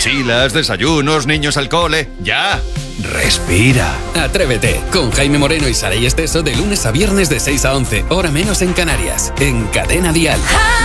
Mochilas, desayunos, niños al cole. ¡Ya! Respira. Atrévete con Jaime Moreno y Saray Esteso de lunes a viernes de 6 a 11, hora menos en Canarias, en Cadena Dial.